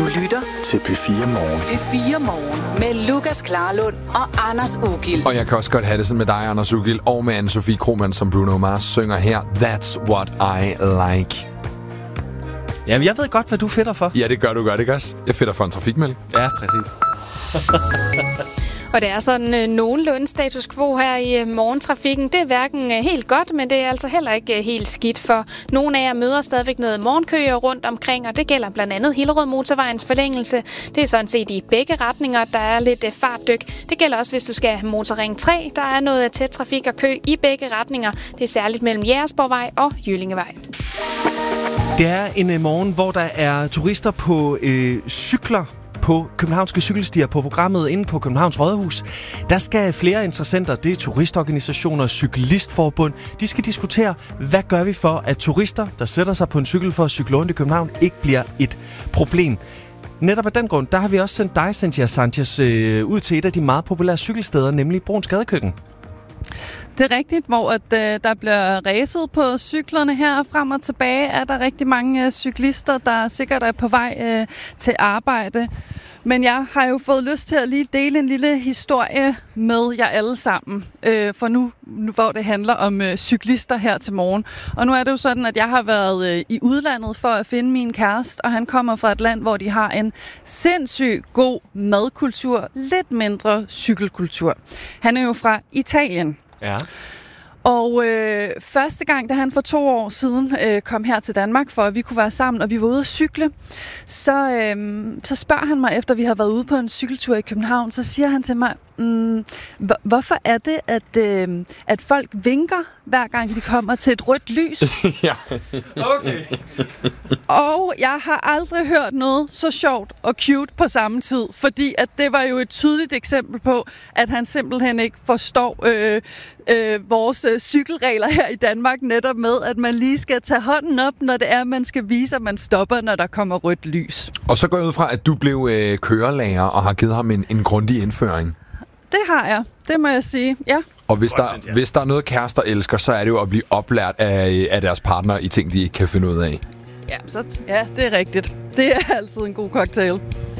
Du lytter til P4 Morgen. P4 Morgen med Lukas Klarlund og Anders Ugilt. Og jeg kan også godt have det sådan med dig, Anders Ugilt, og med Anne-Sophie Krohmann, som Bruno Mars synger her. That's what I like. Jamen, jeg ved godt, hvad du fedter for. Ja, det gør du godt, ikke også? Jeg fedter for en trafikmelding. Ja, præcis. Og det er sådan nogenlunde status quo her i morgentrafikken. Det er hverken helt godt, men det er altså heller ikke helt skidt, for nogle af jer møder stadigvæk noget morgenkøer rundt omkring, og det gælder blandt andet Hillerød Motorvejens forlængelse. Det er sådan set i begge retninger, der er lidt fartdyk. Det gælder også, hvis du skal Motorring 3. Der er noget tæt trafik og kø i begge retninger. Det er særligt mellem Jægersborgvej og Jyllingevej. Det er en morgen, hvor der er turister på cykler på københavnske cykelstier på programmet inde på Københavns Rådhus. Der skal flere interessenter, det er turistorganisationer og cyklistforbund, de skal diskutere, hvad gør vi for, at turister, der sætter sig på en cykel for at cykle rundt i København, ikke bliver et problem. Netop af den grund, der har vi også sendt dig, Cynthia Sanchez, ud til et af de meget populære cykelsteder, nemlig Bruuns Gadekøkken. Det er rigtigt, hvor der bliver racet på cyklerne her frem og tilbage. Er der rigtig mange cyklister, der sikkert er på vej til arbejde. Men jeg har jo fået lyst til at lige dele en lille historie med jer alle sammen. For nu hvor det handler om cyklister her til morgen. Og nu er det jo sådan, at jeg har været i udlandet for at finde min kæreste, og han kommer fra et land, hvor de har en sindssygt god madkultur, lidt mindre cykelkultur. Han er jo fra Italien. Ja. Og første gang, da han for 2 år siden kom her til Danmark, for at vi kunne være sammen, og vi var ude at cykle, så spørger han mig, efter vi har været ude på en cykeltur i København, så siger han til mig, hvorfor er det, at folk vinker, hver gang de kommer til et rødt lys? Ja. Okay. Og jeg har aldrig hørt noget så sjovt og cute på samme tid, fordi at det var jo et tydeligt eksempel på, at han simpelthen ikke forstår vores cykelregler her i Danmark, netop med, at man lige skal tage hånden op, når det er, man skal vise, at man stopper, når der kommer rødt lys. Og så går jeg ud fra, at du blev kørelærer og har givet ham en grundig indføring. Det har jeg. Det må jeg sige. Ja. Og hvis der er noget, kærester elsker, så er det jo at blive oplært af deres partner i ting, de ikke kan finde ud af. Ja, det er rigtigt. Det er altid en god cocktail.